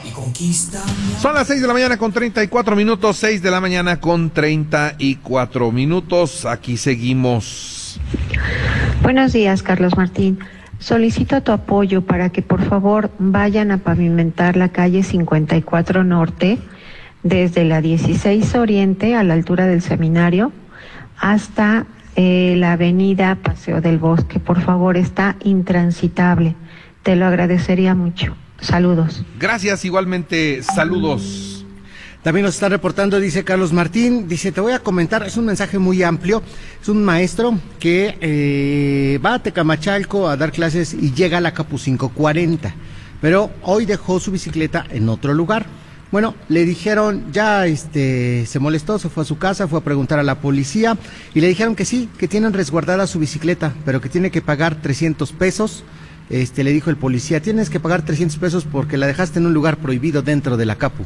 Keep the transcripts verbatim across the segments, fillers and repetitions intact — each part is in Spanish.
y conquista. Son las seis de la mañana con treinta y cuatro minutos, seis de la mañana con treinta y cuatro minutos. Aquí seguimos. Buenos días, Carlos Martín. Solicito tu apoyo para que por favor vayan a pavimentar la calle cincuenta y cuatro Norte, desde la dieciséis Oriente a la altura del Seminario hasta eh, la avenida Paseo del Bosque. Por favor, está intransitable. Te lo agradecería mucho. Saludos. Gracias, igualmente, saludos. También nos está reportando, dice Carlos Martín, dice, te voy a comentar, es un mensaje muy amplio, es un maestro que eh, va a Tecamachalco a dar clases y llega a la Capu cinco cuarenta, pero hoy dejó su bicicleta en otro lugar. Bueno, le dijeron, ya este se molestó, se fue a su casa, fue a preguntar a la policía y le dijeron que sí, que tienen resguardada su bicicleta, pero que tiene que pagar trescientos pesos. Este, le dijo el policía, tienes que pagar trescientos pesos porque la dejaste en un lugar prohibido dentro de la Capu.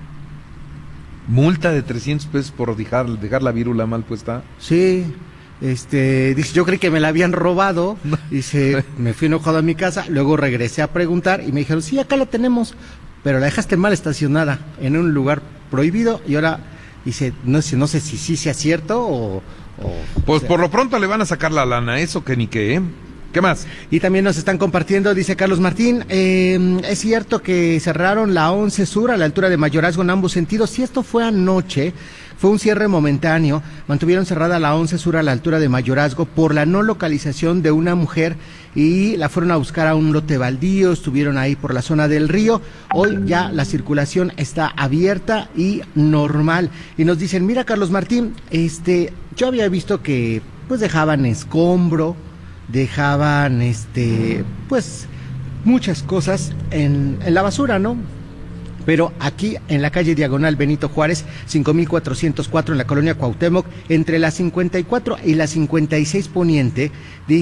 Multa de trescientos pesos por dejar, dejar la vírula mal puesta. Sí, este, dice, yo creí que me la habían robado, dice, me fui enojado a mi casa, luego regresé a preguntar y me dijeron, sí, acá la tenemos, pero la dejaste mal estacionada en un lugar prohibido y ahora, dice, no sé, no sé si sí sea cierto o... o pues o sea, por lo pronto le van a sacar la lana, eso que ni qué, ¿eh? ¿Qué más? Y también nos están compartiendo, dice Carlos Martín, eh, es cierto que cerraron la once Sur a la altura de Mayorazgo en ambos sentidos. Si esto fue anoche, fue un cierre momentáneo, mantuvieron cerrada la once Sur a la altura de Mayorazgo por la no localización de una mujer y la fueron a buscar a un lote baldío, estuvieron ahí por la zona del río. Hoy ya la circulación está abierta y normal. Y nos dicen, mira Carlos Martín, este, yo había visto que pues dejaban escombro, dejaban este pues muchas cosas en, en la basura, ¿no? Pero aquí en la calle Diagonal Benito Juárez, cinco mil cuatrocientos cuatro en la colonia Cuauhtémoc, entre la cincuenta y cuatro y la cincuenta y seis Poniente,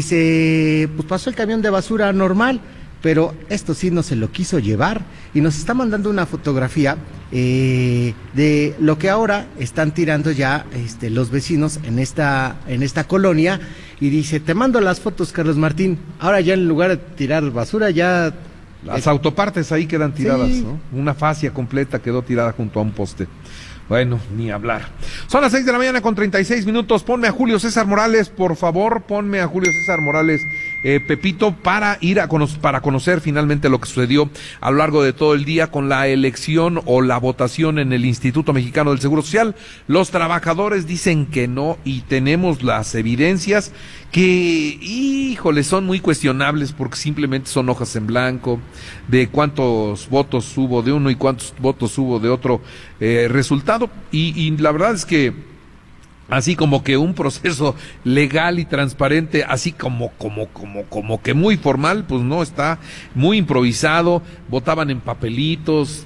dice, pues pasó el camión de basura normal, pero esto sí no se lo quiso llevar y nos está mandando una fotografía eh, de lo que ahora están tirando ya este, los vecinos en esta, en esta colonia y dice, te mando las fotos, Carlos Martín, ahora ya en lugar de tirar basura ya... Las es... autopartes ahí quedan tiradas, sí. ¿no? Una fascia completa quedó tirada junto a un poste. Bueno, ni hablar. Son las seis de la mañana con treinta y seis minutos. Ponme a Julio César Morales, por favor, ponme a Julio César Morales, eh, Pepito, para ir a cono- para conocer finalmente lo que sucedió a lo largo de todo el día con la elección o la votación en el Instituto Mexicano del Seguro Social. Los trabajadores dicen que no y tenemos las evidencias que, híjole, son muy cuestionables porque simplemente son hojas en blanco de cuántos votos hubo de uno y cuántos votos hubo de otro eh, resultado. Y, y la verdad es que así como que un proceso legal y transparente, así como como como como que muy formal, pues no, está muy improvisado, votaban en papelitos.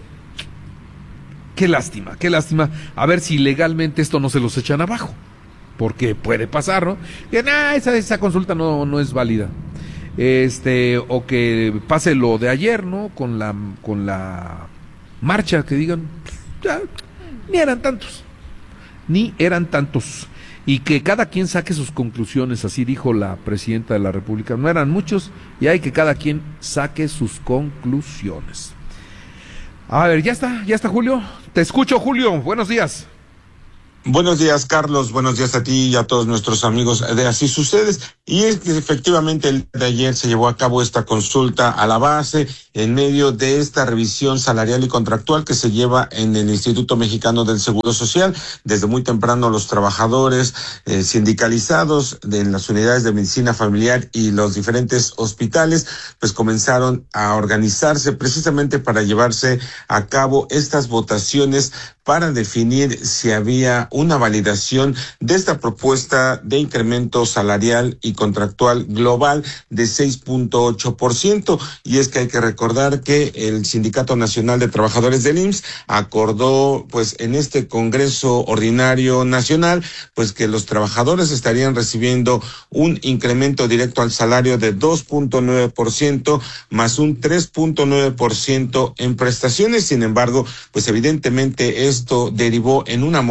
Qué lástima, qué lástima. A ver si legalmente esto no se los echan abajo, porque puede pasar, ¿no? Que nah, esa esa consulta no no es válida. Este, o que pase lo de ayer, ¿no? Con la con la marcha, que digan, ya, ni eran tantos, ni eran tantos, y que cada quien saque sus conclusiones, así dijo la presidenta de la República, no eran muchos, y hay que cada quien saque sus conclusiones. A ver, ya está, ya está Julio, te escucho Julio, buenos días. Buenos días, Carlos. Buenos días a ti y a todos nuestros amigos de Así Sucede. Y es que efectivamente el día de ayer se llevó a cabo esta consulta a la base en medio de esta revisión salarial y contractual que se lleva en el Instituto Mexicano del Seguro Social. Desde muy temprano los trabajadores eh, sindicalizados de las unidades de medicina familiar y los diferentes hospitales pues comenzaron a organizarse precisamente para llevarse a cabo estas votaciones para definir si había una validación de esta propuesta de incremento salarial y contractual global de seis punto ocho por ciento. Y es que hay que recordar que el Sindicato Nacional de Trabajadores del I M S S acordó, pues, en este Congreso Ordinario Nacional, pues, que los trabajadores estarían recibiendo un incremento directo al salario de dos punto nueve por ciento más un tres punto nueve por ciento en prestaciones. Sin embargo, pues, evidentemente esto derivó en una molestia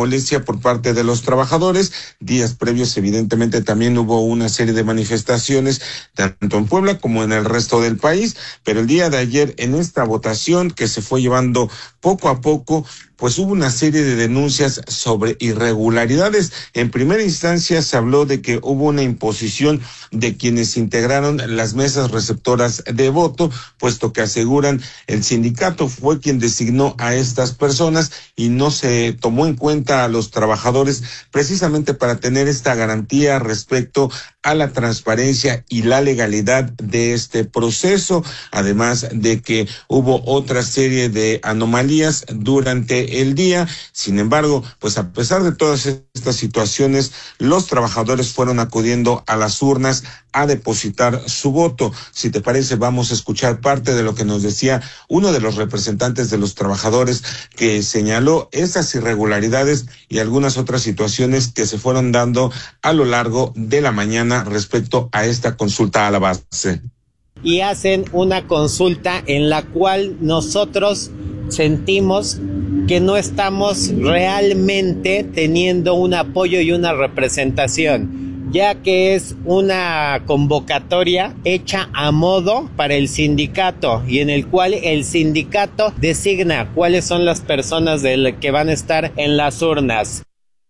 por parte de los trabajadores. Días previos, evidentemente, también hubo una serie de manifestaciones, tanto en Puebla como en el resto del país, pero el día de ayer, en esta votación que se fue llevando poco a poco, pues hubo una serie de denuncias sobre irregularidades. En primera instancia se habló de que hubo una imposición de quienes integraron las mesas receptoras de voto, puesto que aseguran el sindicato fue quien designó a estas personas y no se tomó en cuenta a los trabajadores precisamente para tener esta garantía respecto a la transparencia y la legalidad de este proceso, además de que hubo otra serie de anomalías durante el día. Sin embargo, pues a pesar de todas estas situaciones, los trabajadores fueron acudiendo a las urnas a depositar su voto. Si te parece, vamos a escuchar parte de lo que nos decía uno de los representantes de los trabajadores, que señaló esas irregularidades y algunas otras situaciones que se fueron dando a lo largo de la mañana respecto a esta consulta a la base. Y hacen una consulta en la cual nosotros sentimos que no estamos realmente teniendo un apoyo y una representación, ya que es una convocatoria hecha a modo para el sindicato y en el cual el sindicato designa cuáles son las personas del que van a estar en las urnas.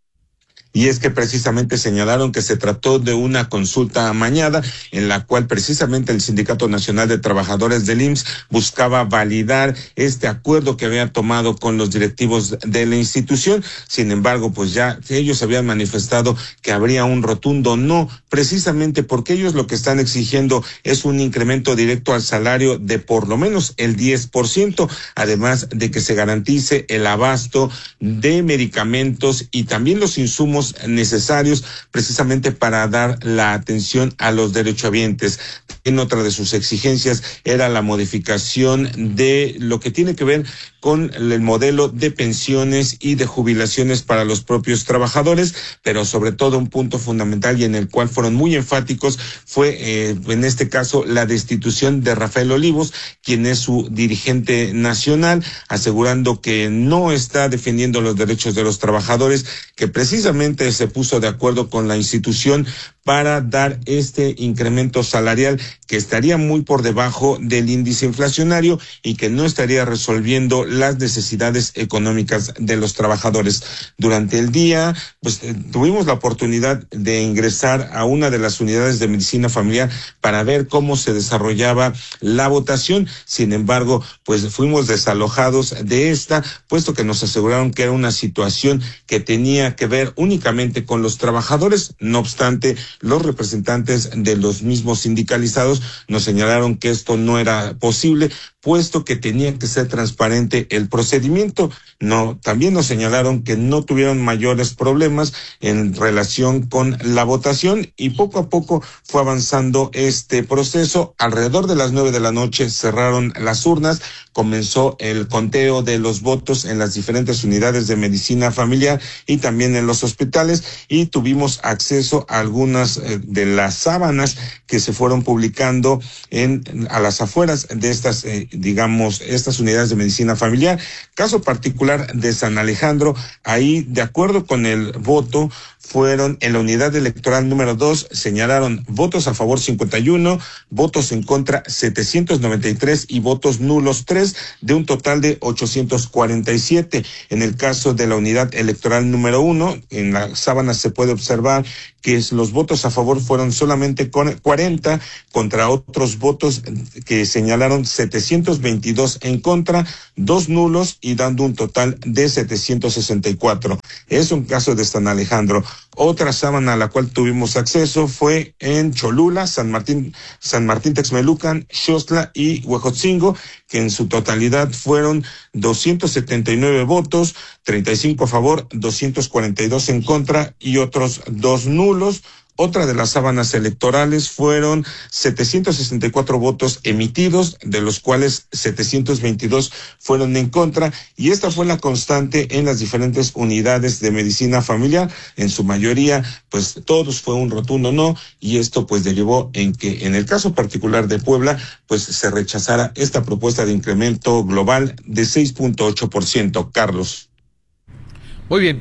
Y es que precisamente señalaron que se trató de una consulta amañada en la cual precisamente el Sindicato Nacional de Trabajadores del I M S S buscaba validar este acuerdo que había tomado con los directivos de la institución. Sin embargo, pues ya ellos habían manifestado que habría un rotundo no, precisamente porque ellos lo que están exigiendo es un incremento directo al salario de por lo menos el diez por ciento, además de que se garantice el abasto de medicamentos y también los insumos necesarios precisamente para dar la atención a los derechohabientes. En otra de sus exigencias era la modificación de lo que tiene que ver con el modelo de pensiones y de jubilaciones para los propios trabajadores, pero sobre todo un punto fundamental y en el cual fueron muy enfáticos fue eh, en este caso la destitución de Rafael Olivos, quien es su dirigente nacional, asegurando que no está defendiendo los derechos de los trabajadores, que precisamente se puso de acuerdo con la institución para dar este incremento salarial que estaría muy por debajo del índice inflacionario y que no estaría resolviendo las necesidades económicas de los trabajadores. Durante el día, pues eh, tuvimos la oportunidad de ingresar a una de las unidades de medicina familiar para ver cómo se desarrollaba la votación. Sin embargo, pues fuimos desalojados de esta, puesto que nos aseguraron que era una situación que tenía que ver únicamente con los trabajadores. No obstante, los representantes de los mismos sindicalizados nos señalaron que esto no era posible, puesto que tenía que ser transparente el procedimiento. No, también nos señalaron que no tuvieron mayores problemas en relación con la votación y poco a poco fue avanzando este proceso. Alrededor de las nueve de la noche cerraron las urnas, comenzó el conteo de los votos en las diferentes unidades de medicina familiar y también en los hospitales, y tuvimos acceso a algunas eh, de las sábanas que se fueron publicando en a las afueras de estas eh, digamos, estas unidades de medicina familiar. Caso particular de San Alejandro, ahí, de acuerdo con el voto, fueron en la unidad electoral número dos, señalaron votos a favor cincuenta y uno, votos en contra setecientos noventa y tres y votos nulos tres, de un total de ochocientos cuarenta y siete. En el caso de la unidad electoral número uno, en la sábana se puede observar que es, los votos a favor fueron solamente con cuarenta contra otros votos que señalaron setecientos veintidós en contra, dos nulos y dando un total de setecientos sesenta y cuatro. Es un caso de San Alejandro. Otra sábana a la cual tuvimos acceso fue en Cholula, San Martín, San Martín Texmelucan, Xostla y Huejotzingo, que en su totalidad fueron doscientos setenta y nueve votos, treinta y cinco a favor, doscientos cuarenta y dos en contra y otros dos nulos. Otra de las sábanas electorales fueron setecientos sesenta y cuatro votos emitidos, de los cuales setecientos veintidós fueron en contra, y esta fue la constante en las diferentes unidades de medicina familiar. En su mayoría, pues todos fue un rotundo no, y esto pues derivó en que en el caso particular de Puebla, pues se rechazara esta propuesta de incremento global de seis punto ocho por ciento. Carlos. Muy bien.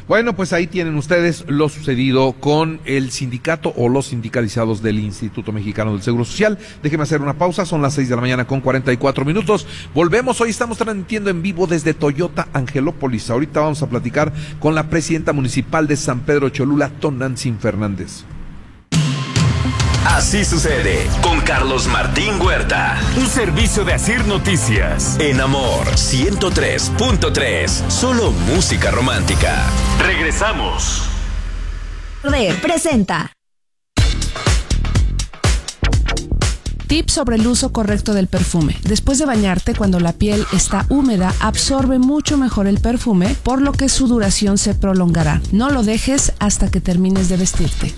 Bueno, pues ahí tienen ustedes lo sucedido con el sindicato o los sindicalizados del Instituto Mexicano del Seguro Social. Déjeme hacer una pausa, son las seis de la mañana con cuarenta y cuatro minutos. Volvemos, hoy estamos transmitiendo en vivo desde Toyota Angelópolis. Ahorita vamos a platicar con la presidenta municipal de San Pedro Cholula, Tonantzin Fernández. Así sucede con Carlos Martín Huerta. Un servicio de Asir Noticias. En Amor ciento tres punto tres. Solo música romántica. Regresamos. Presenta. Tips sobre el uso correcto del perfume. Después de bañarte, cuando la piel está húmeda, absorbe mucho mejor el perfume, por lo que su duración se prolongará. No lo dejes hasta que termines de vestirte.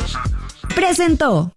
Presentó.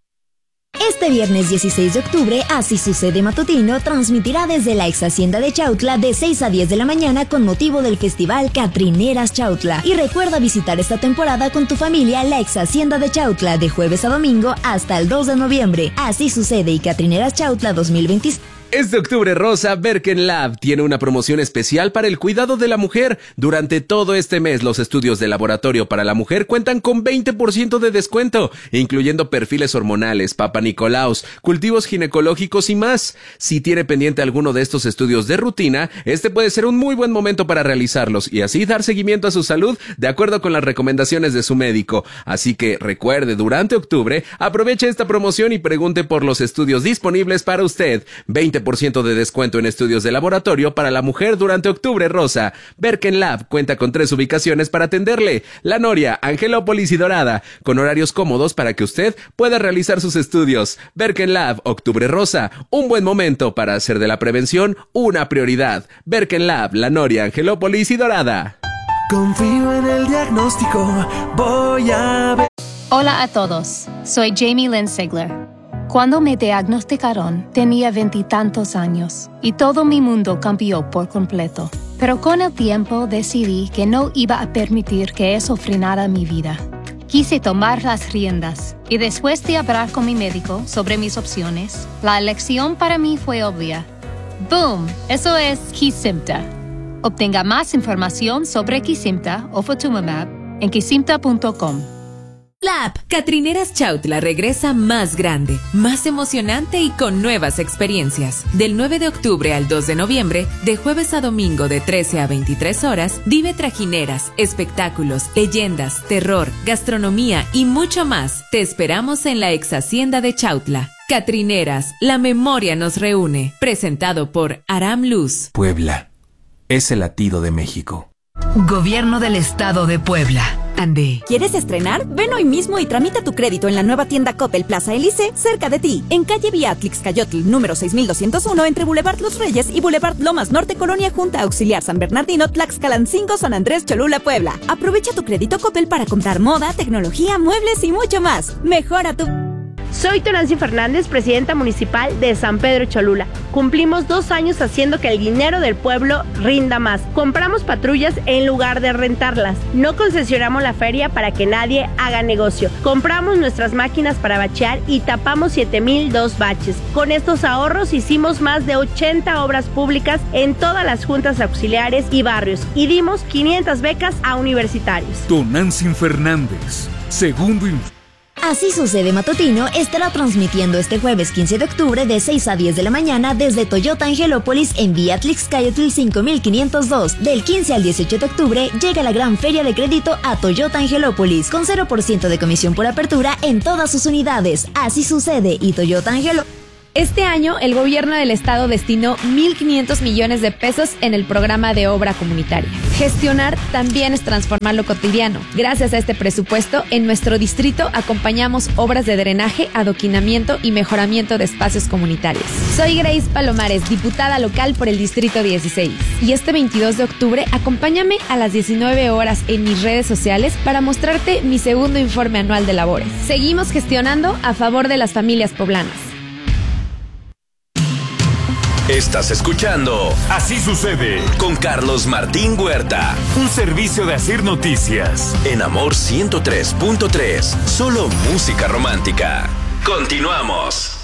Este viernes dieciséis de octubre, Así Sucede Matutino transmitirá desde la ex hacienda de Chautla de seis a diez de la mañana con motivo del festival Catrineras Chautla. Y recuerda visitar esta temporada con tu familia la ex hacienda de Chautla de jueves a domingo hasta el dos de noviembre. Así Sucede y Catrineras Chautla dos mil veintiséis. Este Octubre Rosa, Berken Lab tiene una promoción especial para el cuidado de la mujer. Durante todo este mes, los estudios de laboratorio para la mujer cuentan con veinte por ciento de descuento, incluyendo perfiles hormonales, Papa Nicolaus, cultivos ginecológicos y más. Si tiene pendiente alguno de estos estudios de rutina, este puede ser un muy buen momento para realizarlos y así dar seguimiento a su salud de acuerdo con las recomendaciones de su médico. Así que recuerde, durante octubre, aproveche esta promoción y pregunte por los estudios disponibles para usted. veinte por ciento de descuento en estudios de laboratorio para la mujer durante Octubre Rosa. Berken Lab cuenta con tres ubicaciones para atenderle: La Noria, Angelópolis y Dorada, con horarios cómodos para que usted pueda realizar sus estudios. Berken Lab, Octubre Rosa, un buen momento para hacer de la prevención una prioridad. Berken Lab, La Noria, Angelópolis y Dorada. Confío en el diagnóstico, voy a ver. Hola a todos, soy Jamie Lynn Sigler. Cuando me diagnosticaron, tenía veintitantos años y todo mi mundo cambió por completo. Pero con el tiempo decidí que no iba a permitir que eso frenara mi vida. Quise tomar las riendas y después de hablar con mi médico sobre mis opciones, la elección para mí fue obvia. ¡Boom! Eso es Kesimpta. Obtenga más información sobre Kesimpta o Ofatumumab en kesimpta punto com. Lab, Catrineras Chautla regresa más grande, más emocionante y con nuevas experiencias. Del nueve de octubre al dos de noviembre, de jueves a domingo de trece a veintitrés horas, vive trajineras, espectáculos, leyendas, terror, gastronomía y mucho más. Te esperamos en la ex hacienda de Chautla. Catrineras, la memoria nos reúne. Presentado por Aram Luz. Puebla es el latido de México. Gobierno del Estado de Puebla. Ande. ¿Quieres estrenar? Ven hoy mismo y tramita tu crédito en la nueva tienda Coppel Plaza Elise, cerca de ti, en calle Beatrix Cayotl, número seis mil doscientos uno, entre Boulevard Los Reyes y Boulevard Lomas Norte, Colonia Junta Auxiliar San Bernardino, Tlaxcalancingo, San Andrés Cholula, Puebla. Aprovecha tu crédito Coppel para comprar moda, tecnología, muebles y mucho más. Mejora tu... Soy Tonantzin Fernández, presidenta municipal de San Pedro Cholula. Cumplimos dos años haciendo que el dinero del pueblo rinda más. Compramos patrullas en lugar de rentarlas. No concesionamos la feria para que nadie haga negocio. Compramos nuestras máquinas para bachear y tapamos siete mil dos baches. Con estos ahorros hicimos más de ochenta obras públicas en todas las juntas auxiliares y barrios y dimos quinientas becas a universitarios. Tonantzin Fernández, segundo informe. Así Sucede Matutino estará transmitiendo este jueves quince de octubre de seis a diez de la mañana desde Toyota Angelópolis en Vía Tlaxcayotl cinco mil quinientos dos. Del quince al dieciocho de octubre llega la gran feria de crédito a Toyota Angelópolis con cero por ciento de comisión por apertura en todas sus unidades. Así Sucede y Toyota Angelópolis. Este año, el gobierno del estado destinó mil quinientos millones de pesos en el programa de obra comunitaria. Gestionar también es transformar lo cotidiano. Gracias a este presupuesto, en nuestro distrito acompañamos obras de drenaje, adoquinamiento y mejoramiento de espacios comunitarios. Soy Grace Palomares, diputada local por el Distrito dieciséis. Y este veintidós de octubre, acompáñame a las diecinueve horas en mis redes sociales para mostrarte mi segundo informe anual de labores. Seguimos gestionando a favor de las familias poblanas. Estás escuchando Así Sucede con Carlos Martín Huerta. Un servicio de Asir Noticias. En Amor ciento tres punto tres. Solo música romántica. Continuamos.